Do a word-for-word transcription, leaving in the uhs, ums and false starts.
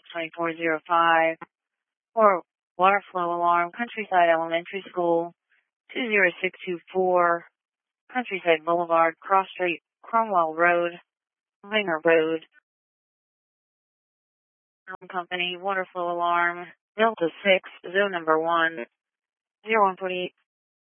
twenty-four oh five, or water flow alarm, Countryside Elementary School, two oh six two four, Countryside Boulevard, Cross Street, Cromwell Road, Winger Road. Company, water flow alarm, Delta six, zone number one, zero one forty-eight.